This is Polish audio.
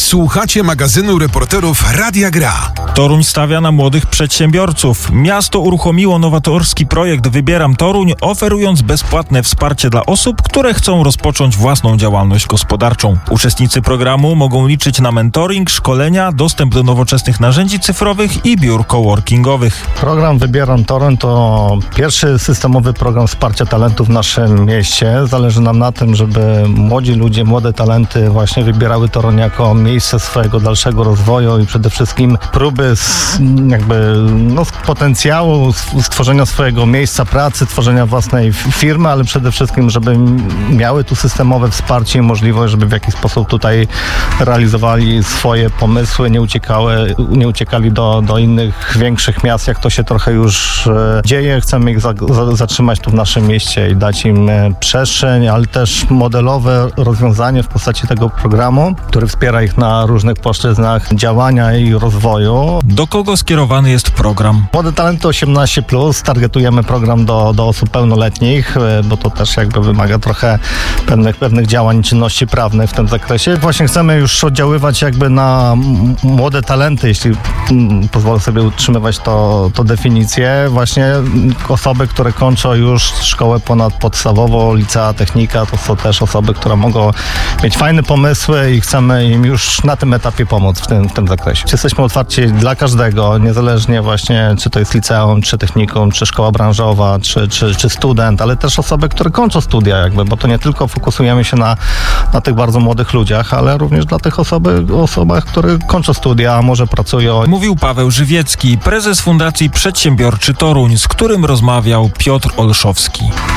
Słuchacie magazynu reporterów Radia Gra. Toruń stawia na młodych przedsiębiorców. Miasto uruchomiło nowatorski projekt Wybieram Toruń, oferując bezpłatne wsparcie dla osób, które chcą rozpocząć własną działalność gospodarczą. Uczestnicy programu mogą liczyć na mentoring, szkolenia, dostęp do nowoczesnych narzędzi cyfrowych i biur coworkingowych. Program Wybieram Toruń to pierwszy systemowy program wsparcia talentów w naszym mieście. Zależy nam na tym, żeby młodzi ludzie, młode talenty właśnie wybierały Toruń jako miejsce swojego dalszego rozwoju i przede wszystkim próby z potencjału stworzenia swojego miejsca pracy, tworzenia własnej firmy, ale przede wszystkim, żeby miały tu systemowe wsparcie i możliwość, żeby w jakiś sposób tutaj realizowali swoje pomysły, nie uciekali do innych większych miast, jak to się trochę już dzieje. Chcemy ich zatrzymać tu w naszym mieście i dać im przestrzeń, ale też modelowe rozwiązanie w postaci tego programu, który wspiera ich na różnych płaszczyznach działania i rozwoju. Do kogo skierowany jest program? Młode talenty 18+, targetujemy program do osób pełnoletnich, bo to też wymaga trochę pewnych działań, czynności prawnych w tym zakresie. Właśnie chcemy już oddziaływać na młode talenty, jeśli pozwolę sobie utrzymywać to definicję. Właśnie osoby, które kończą już szkołę ponadpodstawową, licea, technika, to są też osoby, które mogą mieć fajne pomysły i chcemy im już na tym etapie pomóc w tym zakresie. Jesteśmy otwarci dla każdego, niezależnie właśnie czy to jest liceum, czy technikum, czy szkoła branżowa, czy student, ale też osoby, które kończą studia bo to nie tylko fokusujemy się na tych bardzo młodych ludziach, ale również dla tych osobach, które kończą studia, a może pracują. Mówił Paweł Żywiecki, prezes Fundacji Przedsiębiorczy Toruń, z którym rozmawiał Piotr Olszowski.